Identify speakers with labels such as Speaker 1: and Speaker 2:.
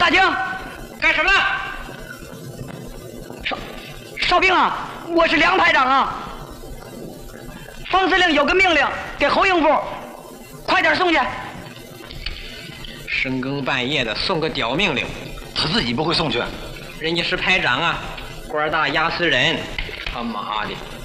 Speaker 1: 大警，
Speaker 2: 干什么？
Speaker 1: 哨兵啊，我是梁排长啊。冯司令有个命令给侯应部，快点送去。
Speaker 2: 深更半夜的送个屌命令，
Speaker 3: 他自己不会送去。
Speaker 2: 人家是排长啊，官大压死人，他妈的！